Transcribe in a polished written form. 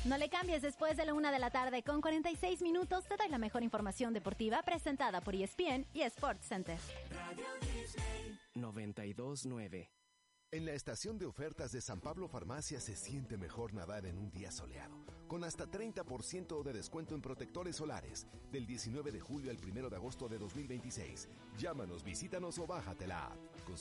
No le cambies, después de la 1:00 con 46 minutos te doy la mejor información deportiva presentada por ESPN y Sports Center. Radio Disney 92.9. En la estación de ofertas de San Pablo Farmacia se siente mejor nadar en un día soleado, con hasta 30% de descuento en protectores solares, del 19 de julio al 1 de agosto de 2026. Llámanos, visítanos o bájate la app.